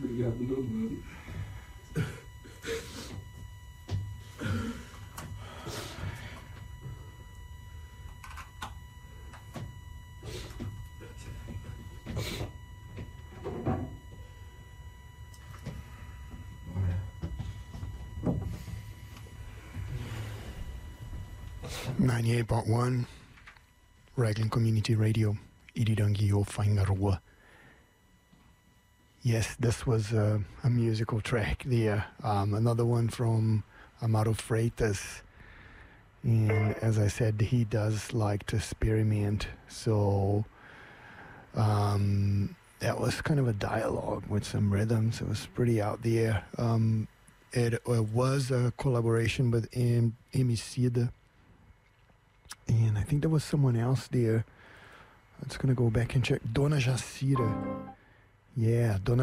ligado não, mano. Bora. 98.1 Raglan Community Radio, Irirangi o Whaingarua. Yes, this was a musical track there. Another one from Amaro Freitas. And as I said, he does like to experiment. So that was kind of a dialogue with some rhythms. It was pretty out there. It was a collaboration with Emicida. And I think there was someone else there. Let's going to go back and check. Dona Jacira. Yeah, Dona